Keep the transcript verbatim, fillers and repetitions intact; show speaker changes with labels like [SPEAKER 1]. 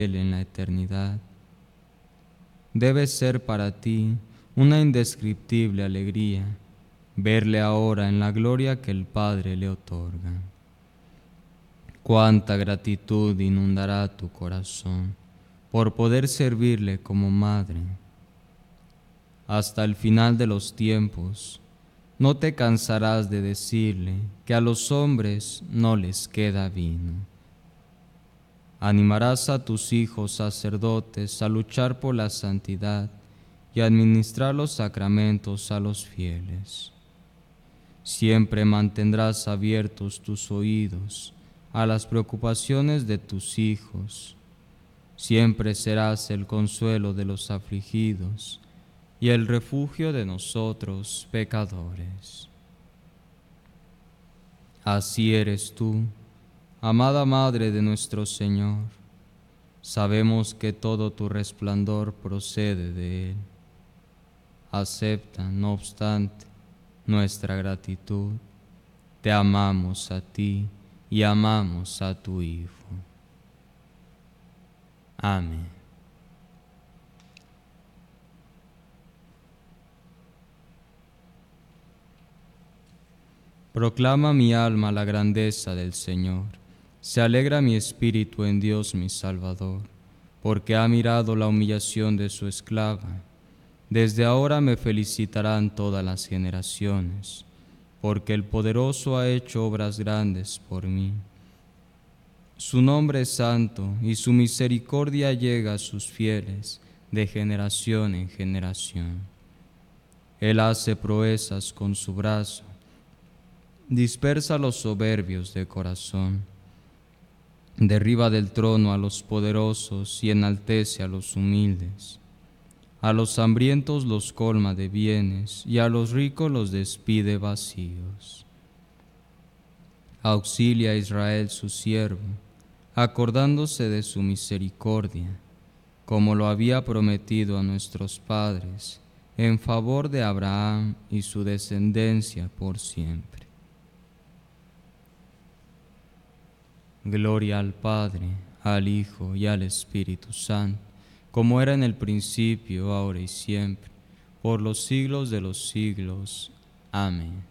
[SPEAKER 1] Él en la eternidad. Debe ser para ti una indescriptible alegría verle ahora en la gloria que el Padre le otorga. Cuánta gratitud inundará tu corazón por poder servirle como madre. Hasta el final de los tiempos, no te cansarás de decirle que a los hombres no les queda vino. Animarás a tus hijos sacerdotes a luchar por la santidad y administrar los sacramentos a los fieles. Siempre mantendrás abiertos tus oídos a las preocupaciones de tus hijos. Siempre serás el consuelo de los afligidos y el refugio de nosotros pecadores. Así eres tú, amada Madre de nuestro Señor. Sabemos que todo tu resplandor procede de Él. Acepta, no obstante, nuestra gratitud. Te amamos a ti y amamos a tu Hijo. Amén. Proclama mi alma la grandeza del Señor. Se alegra mi espíritu en Dios mi Salvador, porque ha mirado la humillación de su esclava. Desde ahora me felicitarán todas las generaciones, porque el Poderoso ha hecho obras grandes por mí. Su nombre es santo y su misericordia llega a sus fieles de generación en generación. Él hace proezas con su brazo, dispersa a los soberbios de corazón, derriba del trono a los poderosos y enaltece a los humildes. A los hambrientos los colma de bienes y a los ricos los despide vacíos. Auxilia a Israel su siervo, acordándose de su misericordia, como lo había prometido a nuestros padres, en favor de Abraham y su descendencia por siempre. Gloria al Padre, al Hijo y al Espíritu Santo, como era en el principio, ahora y siempre, por los siglos de los siglos. Amén.